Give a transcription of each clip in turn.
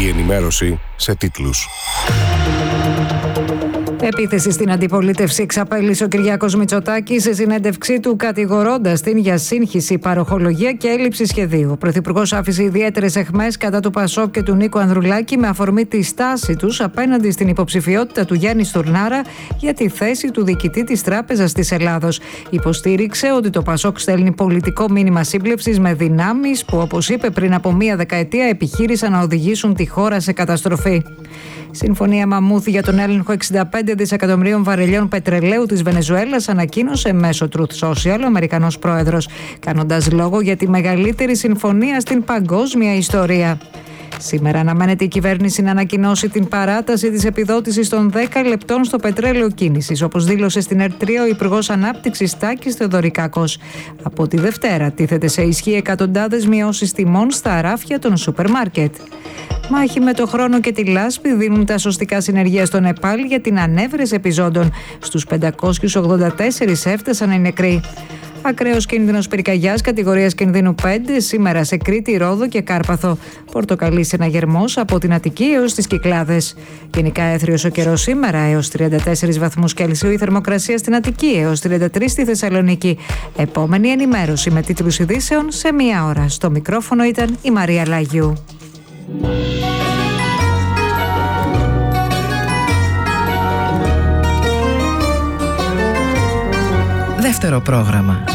Η ενημέρωση σε τίτλους. Επίθεση στην αντιπολίτευση εξαπέλυσε ο Κυριάκος Μητσοτάκης σε συνέντευξή του, κατηγορώντας την για σύγχυση, παροχολογία και έλλειψη σχεδίου. Ο Πρωθυπουργός άφησε ιδιαίτερες αιχμές κατά του Πασόκ και του Νίκου Ανδρουλάκη με αφορμή τη στάση τους απέναντι στην υποψηφιότητα του Γιάννη Στουρνάρα για τη θέση του διοικητή της Τράπεζας της Ελλάδος. Υποστήριξε ότι το Πασόκ στέλνει πολιτικό μήνυμα σύμπλευσης με δυνάμεις που, όπως είπε, πριν από μία δεκαετία επιχείρησαν να οδηγήσουν τη χώρα σε καταστροφή. Συμφωνία Μαμούθ για τον έλεγχο 65 δισεκατομμυρίων βαρελιών πετρελαίου της Βενεζουέλας ανακοίνωσε μέσω Truth Social ο Αμερικανός πρόεδρος, κάνοντας λόγο για τη μεγαλύτερη συμφωνία στην παγκόσμια ιστορία. Σήμερα αναμένεται η κυβέρνηση να ανακοινώσει την παράταση της επιδότησης των 10 λεπτών στο πετρέλαιο κίνησης, όπως δήλωσε στην ΕΡΤ3 ο Υπουργός Ανάπτυξης Τάκης Θεοδωρικάκος. Από τη Δευτέρα τίθεται σε ισχύ εκατοντάδες μειώσεις τιμών στα ράφια των σούπερ μάρκετ. Μάχη με το χρόνο και τη λάσπη δίνουν τα σωστικά συνεργεία στο Νεπάλ για την ανέβρεση επιζώντων. Στους 584 έφτασαν οι νεκροί. Ακραίος κίνδυνος πυρκαγιάς κατηγορίας κινδύνου 5 σήμερα σε Κρήτη, Ρόδο και Κάρπαθο. Πορτοκαλί συναγερμός από την Αττική έως τις Κυκλάδες. Γενικά έθριος ο καιρός σήμερα, έως 34 βαθμούς Κελσίου η θερμοκρασία στην Αττική, έως 33 στη Θεσσαλονίκη. Επόμενη ενημέρωση με τίτλους ειδήσεων σε μία ώρα. Στο μικρόφωνο ήταν η Μαρία Λάγιου. Δεύτερο πρόγραμμα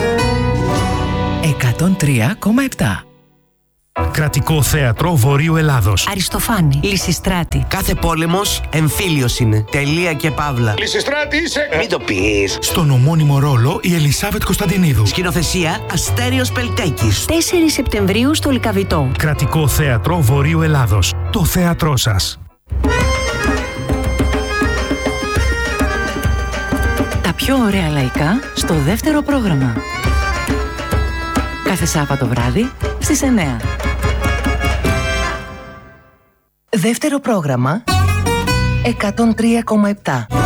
103,7. Κρατικό Θέατρο Βορείου Ελλάδος. Αριστοφάνη, Λυσιστράτη. Κάθε πόλεμος εμφύλιος είναι. Τελεία και παύλα. Λυσιστράτη είσαι! Μην το πεις. Στον ομώνυμο ρόλο η Ελισάβετ Κωνσταντινίδου. Σκηνοθεσία Αστέριος Πελτέκης. 4 Σεπτεμβρίου στο Λυκαβητό. Κρατικό Θέατρο Βορείου Ελλάδος. Το θέατρό σας. Τα πιο ωραία λαϊκά στο δεύτερο πρόγραμμα. Κάθε Σάββατο βράδυ στις 9. Δεύτερο πρόγραμμα 103,7.